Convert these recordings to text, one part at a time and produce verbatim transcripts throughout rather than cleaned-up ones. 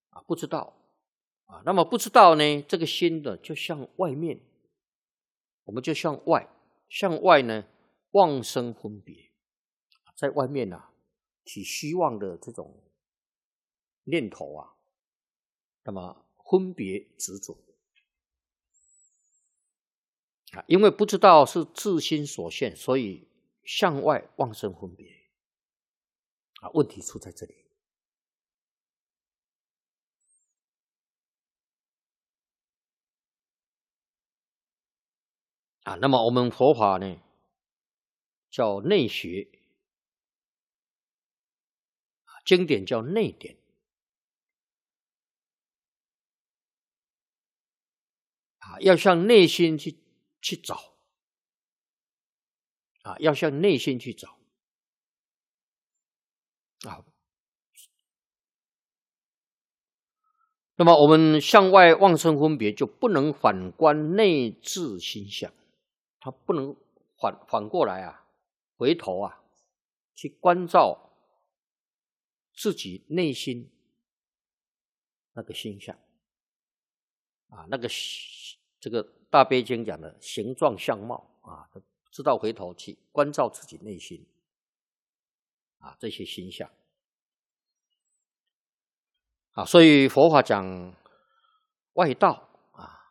啊，不知道啊。那么不知道呢，这个心的就向外面，我们就向外，向外呢妄生分别，在外面啊起希望的这种念头啊，那么分别执着啊，因为不知道是自心所现，所以向外妄生分别啊，问题出在这里。啊，那么我们佛法呢，叫内学，经典叫内典。啊，要向内心去去找，啊，要向内心去找，啊。那么我们向外妄生分别，就不能反观内自心相，它不能反反过来啊，回头啊，去关照自己内心那个心相，啊，那个这个大悲经讲的形状相貌啊，知道回头去关照自己内心啊，这些心相啊，所以佛法讲外道啊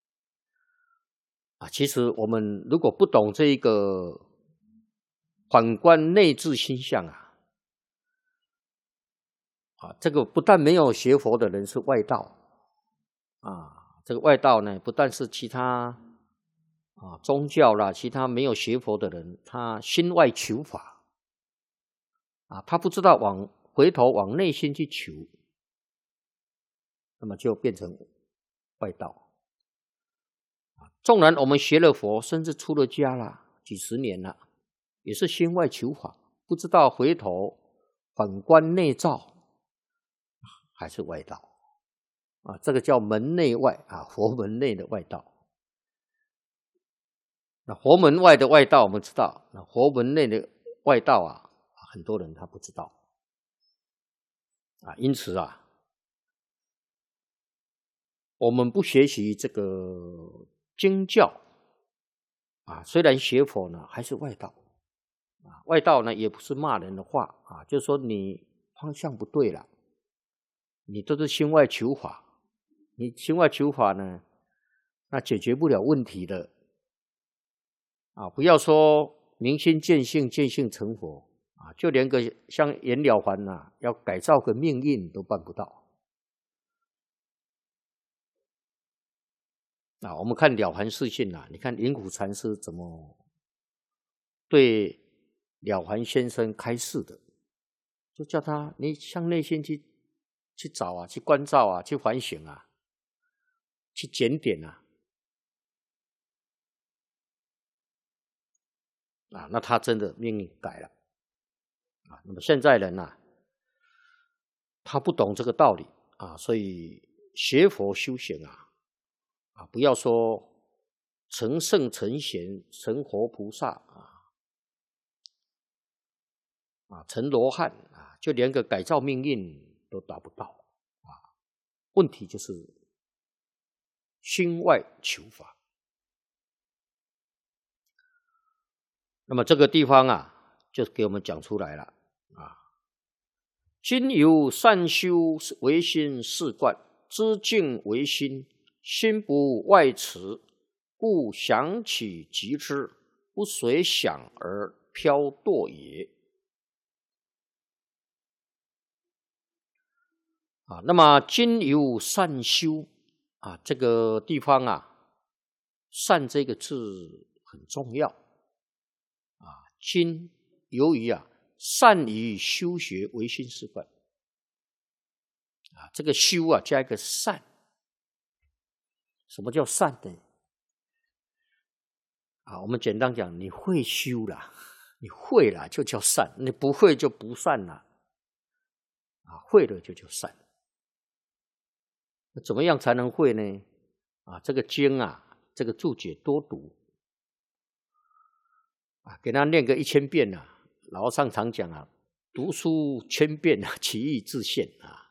啊，其实我们如果不懂这个反观内自心相啊，啊，这个不但没有学佛的人是外道啊。这个外道呢，不但是其他啊宗教啦，其他没有学佛的人，他心外求法啊，他不知道往回头往内心去求，那么就变成外道啊。纵然我们学了佛，甚至出了家了几十年了，也是心外求法，不知道回头反观内照，还是外道。啊，这个叫门内外啊，佛门内的外道。那佛门外的外道我们知道，那佛门内的外道啊，很多人他不知道啊。因此啊，我们不学习这个经教啊，虽然学佛呢，还是外道啊。外道呢，也不是骂人的话啊，就是说你方向不对了，你都是心外求法。你心外求法呢，那解决不了问题的啊！不要说明心见性，见性成佛啊，就连个像袁了凡呐，要改造个命运都办不到啊！我们看了凡四训啊，你看灵谷禅师怎么对了凡先生开示的，就叫他你向内心去去找啊，去关照啊，去反省啊。去检点啊，啊，那他真的命运改了啊。那么现在人啊，他不懂这个道理啊，所以学佛修行啊，啊，不要说成圣成贤成活菩萨啊，啊，成罗汉啊，就连个改造命运都达不到啊。问题就是心外求法。那么这个地方啊，就给我们讲出来了啊。今由善修为心是观，知境为心，心不外驰，故想起即知，不随想而飘堕也。啊，那么今由善修啊，这个地方啊，善这个字很重要啊。今由于啊，善于修学唯心是观啊，这个修啊加一个善。什么叫善呢？啊，我们简单讲，你会修啦，你会啦就叫善，你不会就不善啦。啊，会了就叫善。怎么样才能会呢？啊，这个经啊，这个注解多读啊，给他念个一千遍啊。老和尚常讲啊，读书千遍啊，其义自现啊。